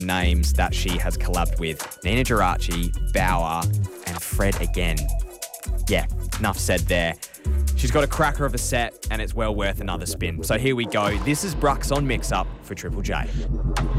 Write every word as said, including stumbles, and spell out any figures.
names that she has collabed with. Nina Geraci, Bauer, and Fred again. Yeah, enough said there. She's got a cracker of a set, and it's well worth another spin. So here we go. This is Brux on Mix Up for Triple J.